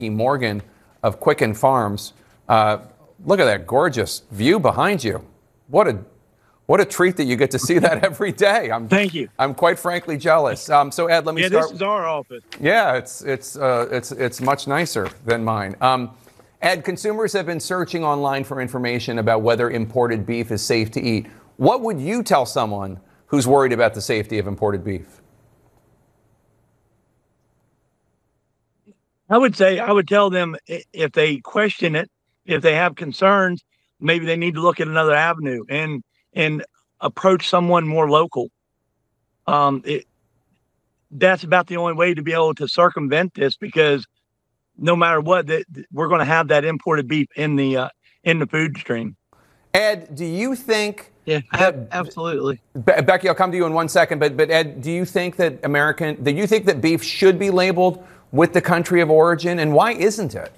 Morgan of Quicken Farms. Look at that gorgeous view behind you. What a treat that you get to see that every day. Thank you. I'm quite frankly jealous. So Ed, let me start. This is our office. Yeah, it's much nicer than mine. Ed, consumers have been searching online for information about whether imported beef is safe to eat. What would you tell someone who's worried about the safety of imported beef? I would tell them if they question it, if they have concerns, maybe they need to look at another avenue and approach someone more local. That's about the only way to be able to circumvent this, because no matter what, we're going to have that imported beef in the food stream. Ed, do you think? Yeah, absolutely. Becky, I'll come to you in 1 second. But Ed, do you think that beef should be labeled with the country of origin, and why isn't it?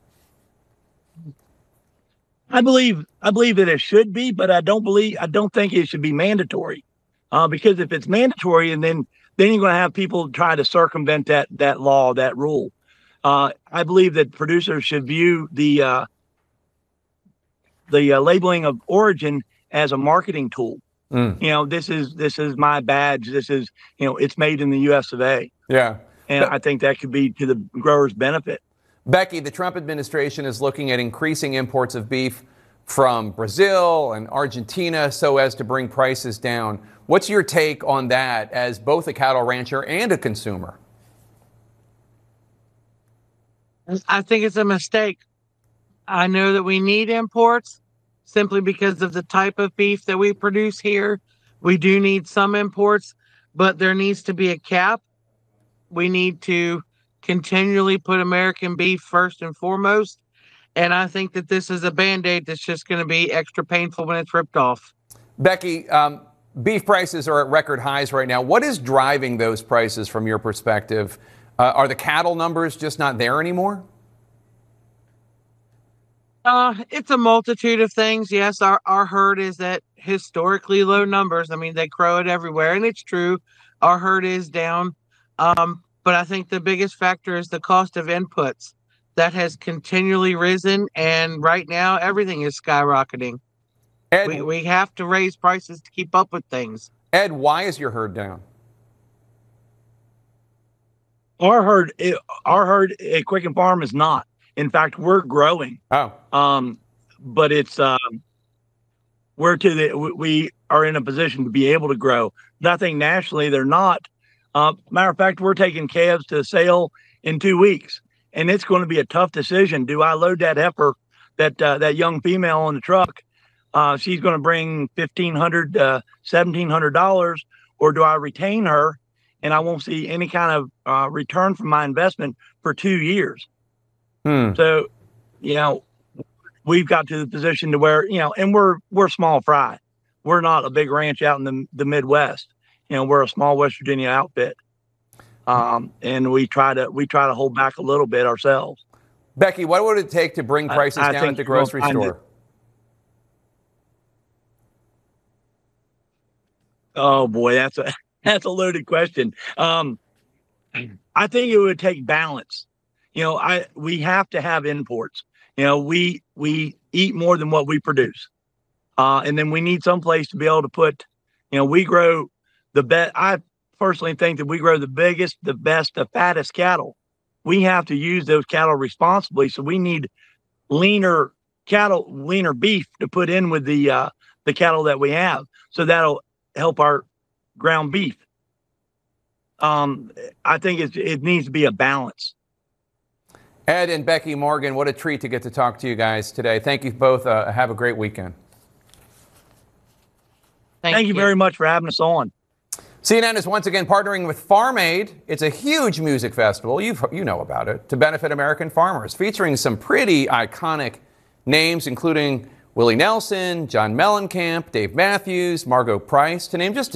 I believe that it should be, but I don't think it should be mandatory. Because if it's mandatory, and then you're going to have people try to circumvent that law, that rule. I believe that producers should view the labeling of origin as a marketing tool. This is my badge. This is, it's made in the US of A. Yeah. And I think that could be to the growers' benefit. Becky, the Trump administration is looking at increasing imports of beef from Brazil and Argentina so as to bring prices down. What's your take on that as both a cattle rancher and a consumer? I think it's a mistake. I know that we need imports simply because of the type of beef that we produce here. We do need some imports, but there needs to be a cap. We need to continually put American beef first and foremost. And I think that this is a Band-Aid that's just going to be extra painful when it's ripped off. Becky, beef prices are at record highs right now. What is driving those prices from your perspective? Are the cattle numbers just not there anymore? It's a multitude of things. Yes, our herd is at historically low numbers. I mean, they crow it everywhere, and it's true. Our herd is down. But I think the biggest factor is the cost of inputs. That has continually risen, and right now everything is skyrocketing. Ed, we have to raise prices to keep up with things. Ed, why is your herd down? Our herd at Quicken Farm is not. In fact, we're growing. Oh. But it's we are in a position to be able to grow. I think nationally they're not. Matter of fact, we're taking calves to sale in 2 weeks, and it's going to be a tough decision. Do I load that heifer, that young female on the truck? She's going to bring $1,500 to $1,700, or do I retain her and I won't see any kind of return from my investment for 2 years? So, we've got to the position to where, and we're small fry. We're not a big ranch out in the Midwest. We're a small West Virginia outfit. And we try to hold back a little bit ourselves. Becky, what would it take to bring prices down at the grocery store? Oh boy, that's a loaded question. I think it would take balance. We have to have imports. We eat more than what we produce. And then we need some place to be able to put, we grow the best. I personally think that we grow the biggest, the best, the fattest cattle. We have to use those cattle responsibly. So we need leaner beef to put in with the cattle that we have. So that'll help our ground beef. I think it needs to be a balance. Ed and Becky Morgan, what a treat to get to talk to you guys today. Thank you both. Have a great weekend. Thank you very much for having us on. CNN is once again partnering with Farm Aid. It's a huge music festival, you know about it, to benefit American farmers, featuring some pretty iconic names, including Willie Nelson, John Mellencamp, Dave Matthews, Margot Price, to name just